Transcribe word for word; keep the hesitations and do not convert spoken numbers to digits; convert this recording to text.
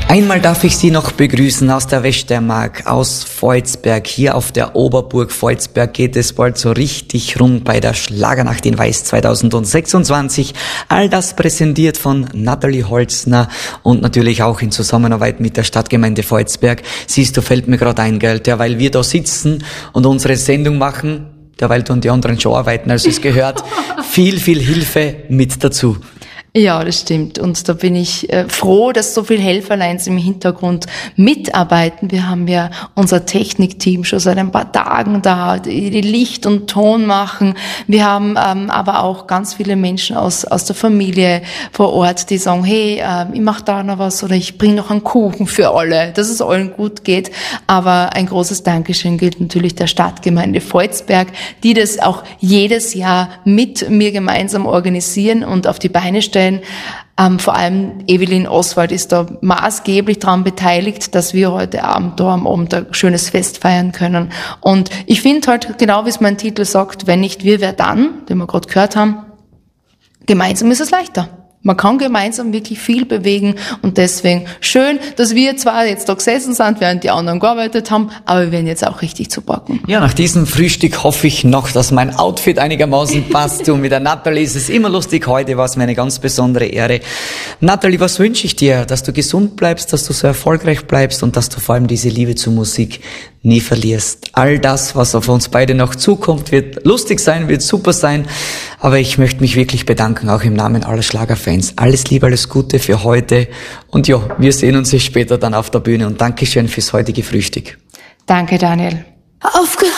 Einmal darf ich Sie noch begrüßen aus der Westermark, aus Volzberg. Hier auf der Oberburg Volzberg geht es bald so richtig rund bei der Schlagernacht in Weiß zweitausendsechsundzwanzig. All das präsentiert von Nathalie Holzner und natürlich auch in Zusammenarbeit mit der Stadtgemeinde Volzberg. Siehst du, fällt mir gerade ein, gell, derweil wir da sitzen und unsere Sendung machen, derweil tun die anderen schon arbeiten, also es gehört viel, viel Hilfe mit dazu. Ja, das stimmt. Und da bin ich äh, froh, dass so viele Helferleins im Hintergrund mitarbeiten. Wir haben ja unser Technikteam schon seit ein paar Tagen da, die, die Licht und Ton machen. Wir haben ähm, aber auch ganz viele Menschen aus aus der Familie vor Ort, die sagen, hey, äh, ich mache da noch was oder ich bringe noch einen Kuchen für alle, dass es allen gut geht. Aber ein großes Dankeschön gilt natürlich der Stadtgemeinde Volzberg, die das auch jedes Jahr mit mir gemeinsam organisieren und auf die Beine stellen. Ähm, vor allem Evelyn Oswald ist da maßgeblich daran beteiligt, dass wir heute Abend da am Abend ein schönes Fest feiern können. Und ich finde halt, genau wie es mein Titel sagt, wenn nicht wir, wer dann, den wir gerade gehört haben, gemeinsam ist es leichter. Man kann gemeinsam wirklich viel bewegen und deswegen schön, dass wir zwar jetzt da gesessen sind, während die anderen gearbeitet haben, aber wir werden jetzt auch richtig zu packen. Ja, nach diesem Frühstück hoffe ich noch, dass mein Outfit einigermaßen passt und mit der Nathalie ist es immer lustig. Heute war es mir eine ganz besondere Ehre. Nathalie, was wünsche ich dir? Dass du gesund bleibst, dass du so erfolgreich bleibst und dass du vor allem diese Liebe zur Musik nie verlierst. All das, was auf uns beide noch zukommt, wird lustig sein, wird super sein. Aber ich möchte mich wirklich bedanken, auch im Namen aller Schlagerfans. Alles Liebe, alles Gute für heute. Und ja, wir sehen uns später dann auf der Bühne. Und Dankeschön fürs heutige Frühstück. Danke, Daniel. Aufgehört.